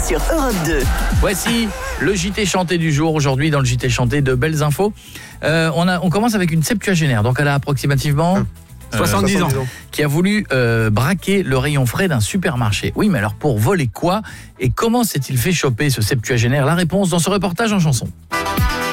sur Europe 2. Voici le JT chanté du jour. Aujourd'hui, dans le JT chanté, de belles infos. On commence avec une septuagénaire, donc elle a approximativement 70 ans. Qui a voulu braquer le rayon frais d'un supermarché. Oui, mais alors pour voler quoi? Et comment s'est-il fait choper ce septuagénaire? La réponse dans ce reportage en chanson.